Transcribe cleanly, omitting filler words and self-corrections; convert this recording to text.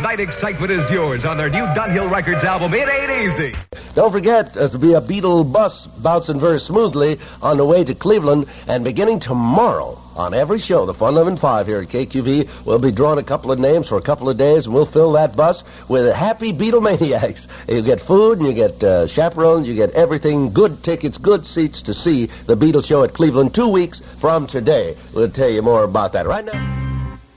night excitement is yours on their new Dunhill Records album, It Ain't Easy. Don't forget, there's to be a Beetle bus bouncing very smoothly on the way to Cleveland, and beginning tomorrow on every show, the Fun Lovin' 5 here at KQV, we'll be drawing a couple of names for a couple of days, and we'll fill that bus with happy Beatlemaniacs. You get food, and you get chaperones, you get everything, good tickets, good seats to see the Beatles show at Cleveland 2 weeks from today. We'll tell you more about that right now.